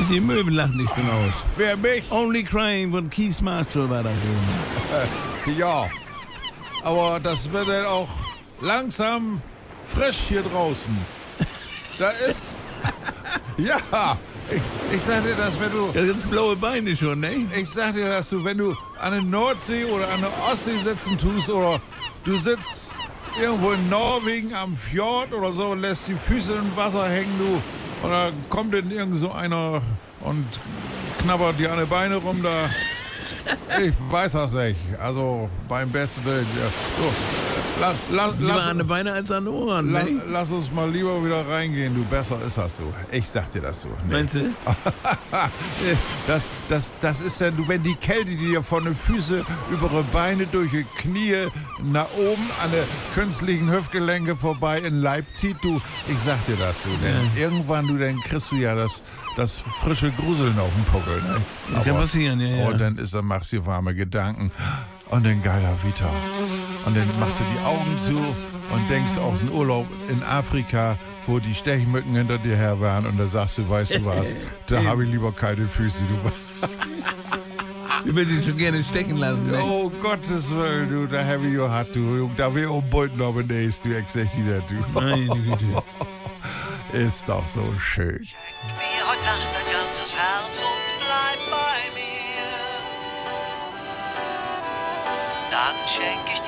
Die Möwen lachen dich schon aus. Wer mich? Only Crying von Keith Marshall war das. Ja. Aber das wird dann auch langsam frisch hier draußen. Da ist... Ja, ich sag dir das, wenn du... Da gibt's blaue Beine schon, ne? Ich sag dir das, wenn du an der Nordsee oder an der Ostsee sitzen tust oder du sitzt irgendwo in Norwegen am Fjord oder so und lässt die Füße im Wasser hängen, du, und da kommt dann irgend so einer und knabbert dir an die Beine rum, da... Ich weiß das nicht. Also beim besten Willen. Ja. So, Lieber an den Beinen als an den Ohren, ne? Lass uns mal lieber wieder reingehen, du. Besser ist das so. Ich sag dir das so. Nee. Meinst du? Das ist dann, wenn die Kälte, die dir von den Füßen über die Beine durch die Knie nach oben an den künstlichen Hüftgelenke vorbei in den Leib zieht, du. Ich sag dir das so. Denn irgendwann, du, dann kriegst du ja das frische Gruseln auf dem Puckel. Ne? Das kann passieren, ja. Und dann machst du warme Gedanken und dann geiler Vita. Und dann machst du die Augen zu und denkst aus dem Urlaub in Afrika, wo die Stechmücken hinter dir her waren, und da sagst du, weißt du was, da habe ich lieber keine Füße, du. Ich will dich schon gerne stechen lassen, ne? Oh Gottes Willen, du, da habe ich ja hart, du. Da will ich umbeuten noch benächst, du, ich sag dir, du. Meine Güte. Ist doch so schön. Schenk mir heute Nacht dein ganzes Herz und bleib bei mir. Dann schenk ich dir